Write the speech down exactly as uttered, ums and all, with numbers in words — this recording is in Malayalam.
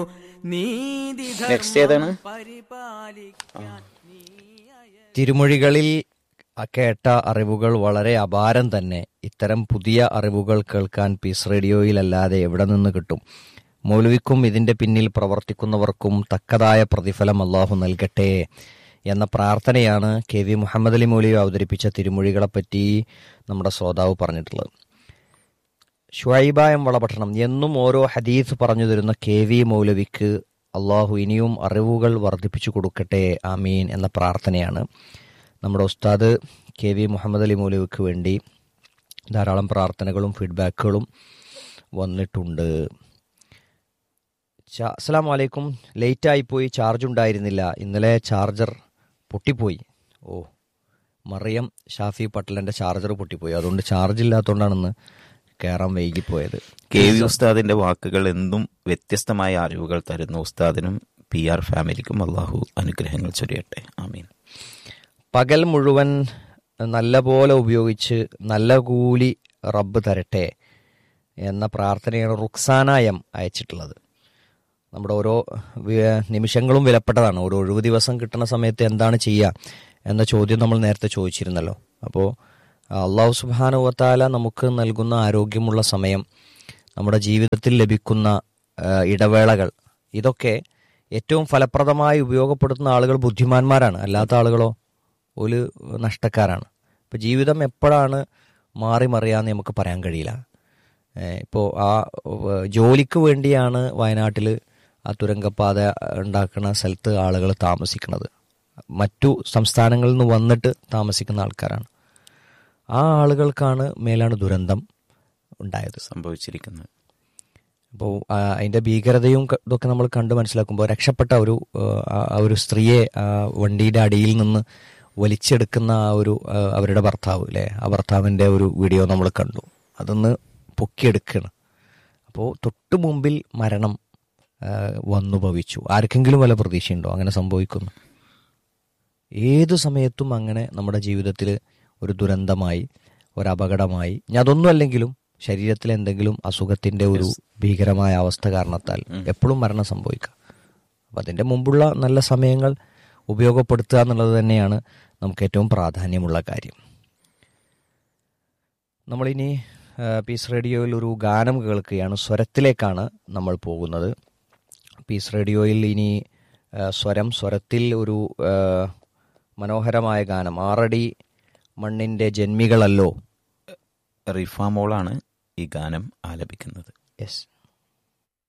നെക്സ്റ്റ് ഏതാണ്? തിരുമൊഴികളിൽ കേട്ട അറിവുകൾ വളരെ അപാരം തന്നെ. ഇത്തരം പുതിയ അറിവുകൾ കേൾക്കാൻ പീസ് റേഡിയോയിലല്ലാതെ എവിടെ നിന്ന് കിട്ടും? മൗലവിക്കും ഇതിന്റെ പിന്നിൽ പ്രവർത്തിക്കുന്നവർക്കും തക്കതായ പ്രതിഫലം അള്ളാഹു നൽകട്ടെ എന്ന പ്രാർത്ഥനയാണ് കെ വി മുഹമ്മദ് അലി മൗലവി അവതരിപ്പിച്ച തിരുമൊഴികളെപ്പറ്റി നമ്മുടെ ശ്രോതാവ് പറഞ്ഞിട്ടുള്ളത്. ഷുഐബ എം വളപട്ടണം എന്നും ഓരോ ഹദീസ് പറഞ്ഞു തരുന്ന കെ വി മൗലവിക്ക് അള്ളാഹു ഇനിയും അറിവുകൾ വർദ്ധിപ്പിച്ചു കൊടുക്കട്ടെ, ആമീൻ എന്ന പ്രാർത്ഥനയാണ്. നമ്മുടെ ഉസ്താദ് കെ വി മുഹമ്മദ് അലി മൗലവിക്ക് വേണ്ടി ധാരാളം പ്രാർത്ഥനകളും ഫീഡ്ബാക്കുകളും വന്നിട്ടുണ്ട്. അസ്സലാമു അലൈക്കും. ലേറ്റായിപ്പോയി, ചാർജ് ഉണ്ടായിരുന്നില്ല. ഇന്നലെ ചാർജർ പൊട്ടിപ്പോയി. ഓ, മറിയം ഷാഫി പട്ടലൻ്റെ ചാർജർ പൊട്ടിപ്പോയി. അതുകൊണ്ട് ചാർജ് ഇല്ലാത്തതുകൊണ്ടാണെന്ന് കയറാൻ വൈകിപ്പോയത്. കെ വി ഉസ്താദിന്റെ വാക്കുകൾ എന്തും വ്യത്യസ്തമായ അറിവുകൾ തരുന്ന ഉസ്താദിനും പി ആർ ഫാമിലിക്കും അള്ളാഹു അനുഗ്രഹങ്ങൾ ചൊരിയട്ടെ, ആമീൻ. പകൽ മുഴുവൻ നല്ല പോലെ ഉപയോഗിച്ച് നല്ല കൂലി റബ്ബ് തരട്ടെ എന്ന പ്രാർത്ഥനയാണ് റുക്സാന എം അയച്ചിട്ടുള്ളത്. നമ്മുടെ ഓരോ നിമിഷങ്ങളും വിലപ്പെട്ടതാണ്. ഓരോ ഒഴിവ് ദിവസം കിട്ടുന്ന സമയത്ത് എന്താണ് ചെയ്യുക എന്ന ചോദ്യം നമ്മൾ നേരത്തെ ചോദിച്ചിരുന്നല്ലോ. അപ്പോൾ അള്ളാഹു സുബ്ഹാനഹു വ തആല നമുക്ക് നൽകുന്ന ആരോഗ്യമുള്ള സമയം, നമ്മുടെ ജീവിതത്തിൽ ലഭിക്കുന്ന ഇടവേളകൾ, ഇതൊക്കെ ഏറ്റവും ഫലപ്രദമായി ഉപയോഗപ്പെടുത്തുന്ന ആളുകൾ ബുദ്ധിമാന്മാരാണ്. അല്ലാത്ത ആളുകളോ ഒരു നഷ്ടക്കാരാണ്. ഇപ്പോൾ ജീവിതം എപ്പോഴാണ് മാറി മറിയാന്ന് നമുക്ക് പറയാൻ കഴിയില്ല. ഇപ്പോൾ ആ ജോലിക്ക് വേണ്ടിയാണ് വയനാട്ടിൽ ആ തുരങ്കപ്പാത ഉണ്ടാക്കുന്ന സ്ഥലത്ത് ആളുകൾ താമസിക്കുന്നത്. മറ്റു സംസ്ഥാനങ്ങളിൽ നിന്ന് വന്നിട്ട് താമസിക്കുന്ന ആൾക്കാരാണ്. ആ ആളുകൾക്കാണ് മേലാണ് ദുരന്തം ഉണ്ടായത്, സംഭവിച്ചിരിക്കുന്നത്. അപ്പോൾ അതിൻ്റെ ഭീകരതയും ഇതൊക്കെ നമ്മൾ കണ്ട് മനസ്സിലാക്കുമ്പോൾ രക്ഷപ്പെട്ട ഒരു ഒരു സ്ത്രീയെ വണ്ടിയുടെ അടിയിൽ നിന്ന് വലിച്ചെടുക്കുന്ന ആ ഒരു അവരുടെ ഭർത്താവ് അല്ലേ, ആ ഭർത്താവിൻ്റെ ഒരു വീഡിയോ നമ്മൾ കണ്ടു. അതൊന്ന് പൊക്കിയെടുക്കുകയാണ്. അപ്പോൾ തൊട്ട് മുമ്പിൽ മരണം വന്നു ഭവിച്ചു. ആർക്കെങ്കിലും വല്ല പ്രതീക്ഷയുണ്ടോ അങ്ങനെ സംഭവിക്കുന്നു? ഏതു സമയത്തും അങ്ങനെ നമ്മുടെ ജീവിതത്തിൽ ഒരു ദുരന്തമായി, ഒരു അപകടമായി, ഞാൻ അതൊന്നും അല്ലെങ്കിലും ശരീരത്തിൽ എന്തെങ്കിലും അസുഖത്തിൻ്റെ ഒരു ഭീകരമായ അവസ്ഥ കാരണത്താൽ എപ്പോഴും മരണം സംഭവിക്കാം. അപ്പം അതിൻ്റെ മുമ്പുള്ള നല്ല സമയങ്ങൾ ഉപയോഗപ്പെടുത്തുക എന്നുള്ളത് തന്നെയാണ് നമുക്ക് ഏറ്റവും പ്രാധാന്യമുള്ള കാര്യം. നമ്മളിനി പീസ് റേഡിയോയിൽ ഒരു ഗാനം കേൾക്കുകയാണ്. സ്വരത്തിലേക്കാണ് നമ്മൾ പോകുന്നത്. പീസ് റേഡിയോയിൽ ഇനി സ്വരം സ്വരത്തിൽ ഒരു മനോഹരമായ ഗാനം, ആറടി മണ്ണിൻ്റെ ജന്മികളല്ലോ, റിഫ മോളാണ് ഈ ഗാനം ആലപിക്കുന്നത്. യെസ്.